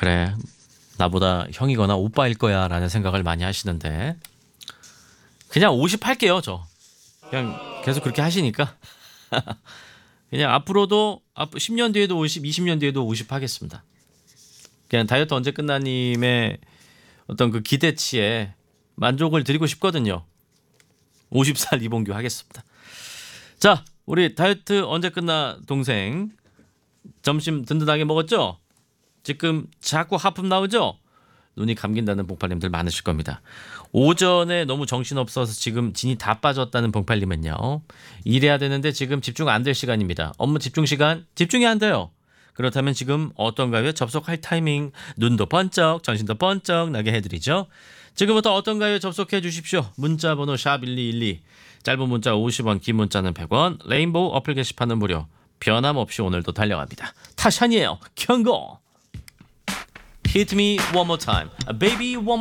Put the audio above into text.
그래, 나보다 형이거나 오빠일 거야 라는 생각을 많이 하시는데 그냥 50 할게요. 저 그냥 계속 그렇게 하시니까 그냥 앞으로도 10년 뒤에도 50, 20년 뒤에도 50 하겠습니다. 그냥 다이어트 언제 끝나님의 어떤 그 기대치에 만족을 드리고 싶거든요. 50살 이봉규 하겠습니다. 자, 우리 다이어트 언제 끝나 동생 점심 든든하게 먹었죠? 지금 자꾸 하품 나오죠? 눈이 감긴다는 봉팔님들 많으실 겁니다. 오전에 너무 정신없어서 지금 진이 다 빠졌다는 봉팔님은요. 일해야 되는데 지금 집중 안 될 시간입니다. 업무 집중 시간 집중이 안 돼요. 그렇다면 지금 어떤가요? 접속할 타이밍 눈도 번쩍 정신도 번쩍 나게 해드리죠. 지금부터 어떤가요? 접속해 주십시오. 문자번호 샵1212 짧은 문자 50원 긴 문자는 100원 레인보우 어플 게시판은 무료 변함없이 오늘도 달려갑니다. 타샨이에요. 경고 Hit me one more time, baby one more